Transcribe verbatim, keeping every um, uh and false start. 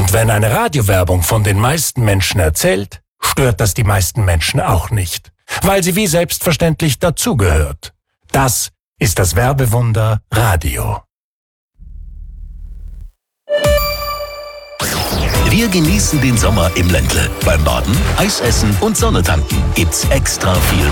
Und wenn eine Radiowerbung von den meisten Menschen erzählt, stört das die meisten Menschen auch nicht, weil sie wie selbstverständlich dazugehört. Das ist das Werbewunder Radio. Wir genießen den Sommer im Ländle. Beim Baden, Eisessen und Sonne tanken gibt's extra viel